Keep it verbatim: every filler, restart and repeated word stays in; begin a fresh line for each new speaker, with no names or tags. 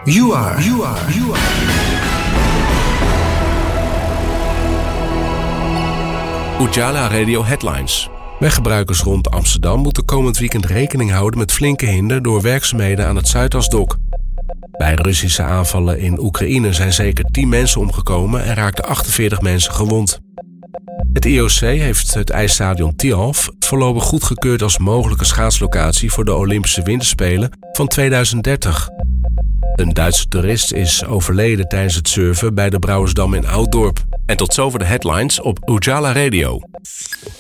You are. You are. You are.
Oejala Radio Headlines. Weggebruikers rond Amsterdam moeten komend weekend rekening houden met flinke hinder door werkzaamheden aan het Zuidasdok. Bij Russische aanvallen in Oekraïne zijn zeker tien mensen omgekomen en raakten achtenveertig mensen gewond. Het I O C heeft het ijsstadion Tialf voorlopig goedgekeurd als mogelijke schaatslocatie voor de Olympische Winterspelen van tweeduizend dertig. Een Duitse toerist is overleden tijdens het surfen bij de Brouwersdam in Ouddorp. En tot zover de headlines op Oejala Radio.